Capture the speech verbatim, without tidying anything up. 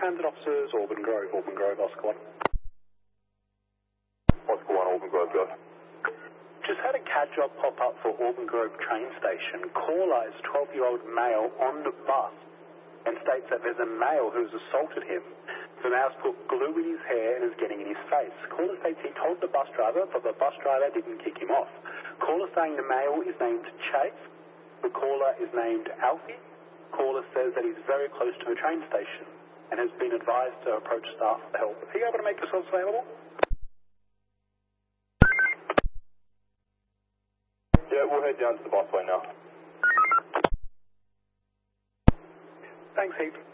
Transit officers, Auburn Grove, Auburn Grove, Oscar one. Oscar one, Auburn Grove, go. Just had a C A D job pop up for Auburn Grove train station. Caller is twelve-year-old male on the bus and states that there's a male who's assaulted him. The male's put glue in his hair and is getting in his face. Caller states he told the bus driver, but the bus driver didn't kick him off. Caller saying the male is named Chase. The caller is named Alfie. Caller says that he's very close to a train station and has been advised to approach staff for help. Are you able to make yourselves available? Yeah, we'll head down to the busway now. Thanks, Heath.